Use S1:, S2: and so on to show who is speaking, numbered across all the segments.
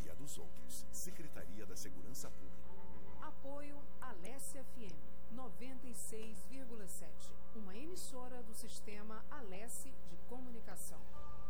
S1: e a dos outros. Secretaria da Segurança Pública.
S2: Apoio Alesse FM 96,7. Uma emissora do Sistema Alesse de Comunicação.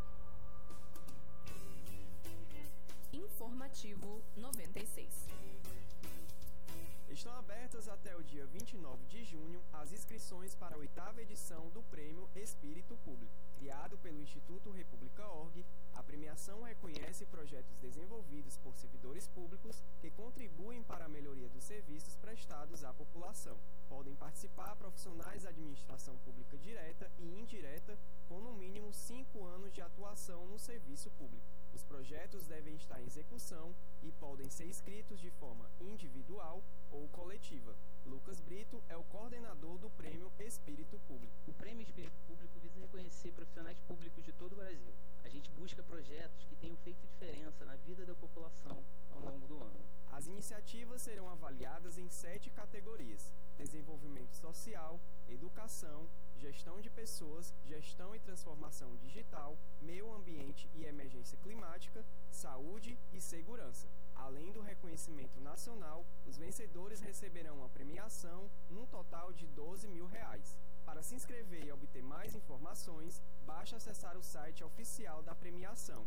S3: Informativo 96.
S4: Estão abertas até o dia 29 de junho as inscrições para a 8ª edição do Prêmio Espírito Público. Criado pelo Instituto República.org, a premiação reconhece projetos desenvolvidos por servidores públicos que contribuem para a melhoria dos serviços prestados à população. Podem participar profissionais da administração pública direta e indireta com no mínimo 5 anos de atuação no serviço público. Os projetos devem estar em execução e podem ser inscritos de forma individual ou coletiva. Lucas Brito é o coordenador do Prêmio Espírito Público.
S5: O Prêmio Espírito Público visa reconhecer profissionais públicos de todo o Brasil. A gente busca projetos que tenham feito diferença na vida da população ao longo do ano.
S4: As iniciativas serão avaliadas em 7 categorias: desenvolvimento social, educação, gestão de pessoas, gestão e transformação digital, meio ambiente e emergência climática, saúde e segurança. Além do reconhecimento nacional, os vencedores receberão uma premiação num total de R$12 mil. Para se inscrever e obter mais informações, basta acessar o site oficial da premiação,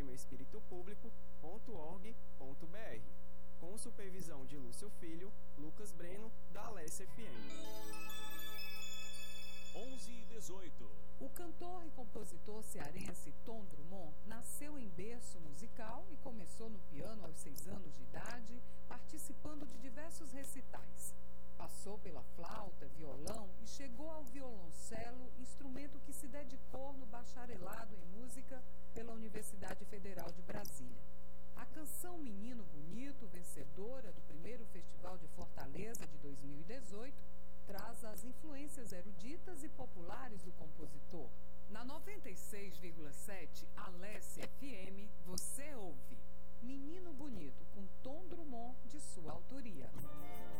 S4: prêmioespiritopublico.org.br. Com supervisão de Lúcio Filho, Lucas Breno, da Alesse FM.
S1: 11h18.
S2: O cantor e compositor cearense Tom Drummond nasceu em berço musical e começou no piano aos 6 anos de idade, participando de diversos recitais. Passou pela flauta, violão e chegou ao violoncelo, instrumento que se dedicou no bacharelado em música pela Universidade Federal de Brasília. A canção Menino Bonito, vencedora do primeiro Festival de Fortaleza de 2018, traz as influências eruditas e populares do compositor. Na 96,7 Alesse FM, você ouve Menino Bonito, com Tom Drummond, de sua autoria.